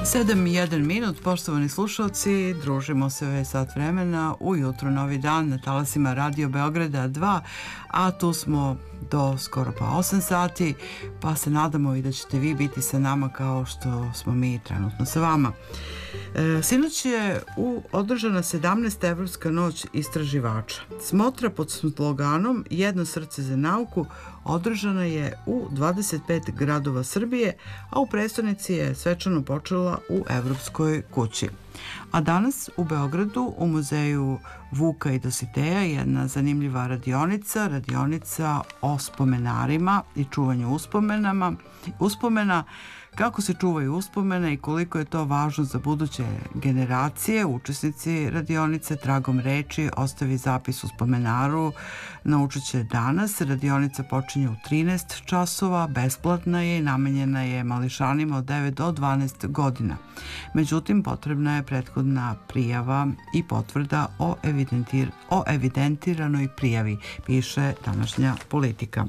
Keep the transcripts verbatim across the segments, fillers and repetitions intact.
sedam i jedan minut, poštovani slušalci, družimo se već sat vremena ujutro, novi dan na talasima Radio Beograda dva, a tu smo do skoro pa osam sati, pa se nadamo i da ćete vi biti sa nama kao što smo mi trenutno sa vama. E, sinoć je u održana sedamnaesta Evropska noć istraživača. Smotra pod sloganom Jedno srce za nauku održana je u dvadeset pet gradova Srbije, a u prestonici je svečano počela u Evropskoj kući. A danas u Beogradu u muzeju Vuka i Dositeja jedna zanimljiva radionica, radionica o spomenarima i čuvanju uspomenama, uspomena, kako se čuvaju uspomene i koliko je to važno za buduće generacije. Učesnici radionice tragom reči ostavi zapis u spomenaru, naučit će danas. Radionica počinje u trinaest časova, besplatna je i namenjena je mališanima od devet do dvanaest godina. Međutim, potrebna je prethodna prijava i potvrda o, evidentir, o evidentiranoj prijavi, piše današnja Politika.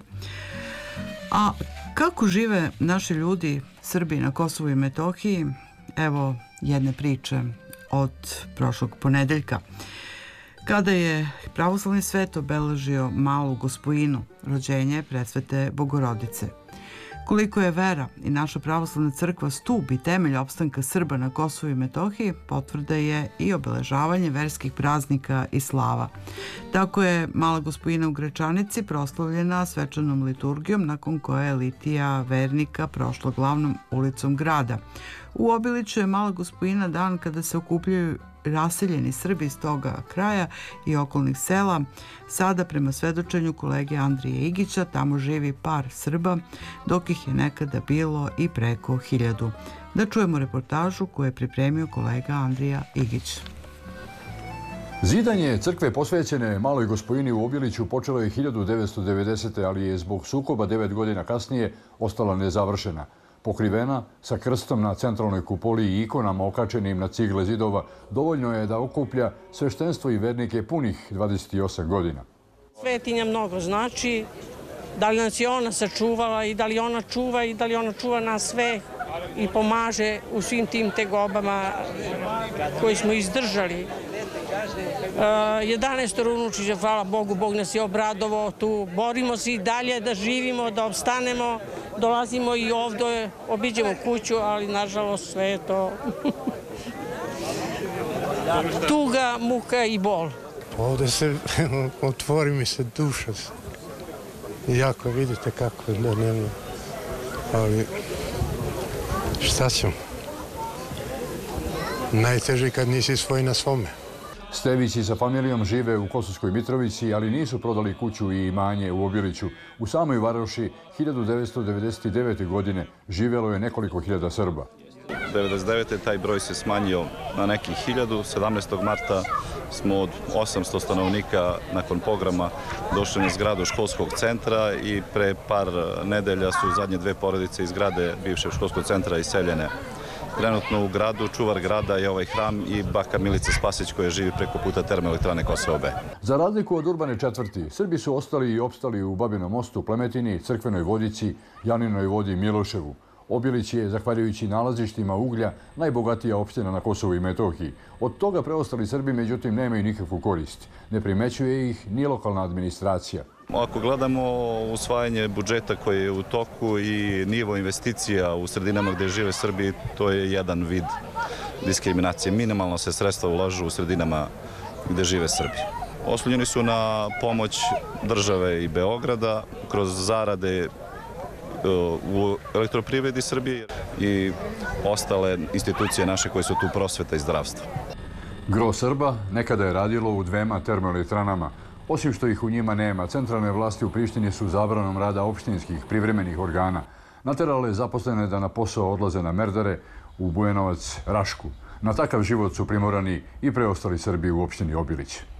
A kako žive naši ljudi, Srbi na Kosovu i Metohiji? Evo jedne priče od prošlog ponedeljka. Kada je pravoslavni svet obeležio Malu Gospojinu, rođenje presvete Bogorodice. Koliko je vera i naša pravoslavna crkva stub i temelj opstanka Srba na Kosovu i Metohiji, potvrda je i obeležavanje verskih praznika i slava. Tako je Mala Gospojina u Gračanici proslavljena svečanom liturgijom, nakon koje je litija vernika prošla glavnom ulicom grada. U Obiliću je Mala Gospojina dan kada se okupljaju raseljeni Srbi iz toga kraja i okolnih sela. Sada, prema svedočenju kolege Andrije Igića, tamo živi par Srba, dok ih je nekada bilo i preko hiljadu. Da čujemo reportažu koju je pripremio kolega Andrija Igić. Zidanje crkve posvećene Maloj Gospojini u Obiliću počelo je hiljadu devetsto devedesete. ali je zbog sukoba devet godina kasnije ostala nezavršena. Pokrivena sa krstom na centralnoj kupoli i ikonama okačenim na cigle zidova, dovoljno je da okuplja sveštenstvo i vernike punih dvadeset osam godina. Svetinja mnogo znači, da li nas je ona sačuvala i da li ona čuva i da li ona čuva nas sve i pomaže u svim tim tegobama koji smo izdržali. jedanaestoro unučića, hvala Bogu, Bog nas je obradovao tu. Borimo se i dalje da živimo, da opstanemo. Dolazimo i ovdje, obiđemo kuću, ali nažalost sve je to tuga, muka i bol. Ovdje se otvori mi se duša. Jako vidite kako je dnevno. Ali šta ćemo? Najteže kad nisi svoj na svome. Stevići sa familijom žive u Kosovskoj Mitrovici, ali nisu prodali kuću i imanje u Obiliću. U samoj Varoši hiljadu devetsto devedeset devete. godine živjelo je nekoliko hiljada Srba. devedeset devete. taj broj se smanjio na nekih hiljadu. sedamnaestog marta smo od osamsto stanovnika nakon pograma došli na zgradu školskog centra i pre par nedelja su zadnje dve porodice iz zgrade bivšeg školskog centra iseljene. Trenutno u gradu, čuvar grada je ovaj hram i baka Milica Spasić koja živi preko puta termoelektrane Kosovo B. Za razliku od urbane četvrti, Srbi su ostali i opstali u Babinom mostu, Plemetini, Crkvenoj Vodici, Janinoj Vodi, Miloševu. Obilić je, zahvaljujući nalazištima uglja, najbogatija opština na Kosovu i Metohiji. Od toga preostali Srbi, međutim, nemaju nikakvu korist. Ne primećuje ih ni lokalna administracija. Ako gledamo usvajanje budžeta koji je u toku i nivo investicija u sredinama gdje žive Srbi, to je jedan vid diskriminacije. Minimalno se sredstva ulažu u sredinama gdje žive Srbi. Oslonjeni su na pomoć države i Beograda kroz zarade u elektroprivredi Srbije i ostale institucije naše koje su tu prosveta i zdravstva. Gro Srba nekada je radilo u dvema termoelektranama. Osim što ih u njima nema, centralne vlasti u Prištini su zabranom rada opštinskih privremenih organa naterale zaposlene da na posao odlaze na Merdare, u Bujanovac, Rašku. Na takav život su primorani i preostali Srbi u opštini Obilić.